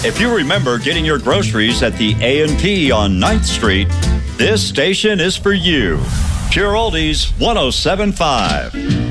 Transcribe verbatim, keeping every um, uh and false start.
If you remember getting your groceries at the A and P on ninth Street, this station is for you. Pure Oldies one oh seven point five.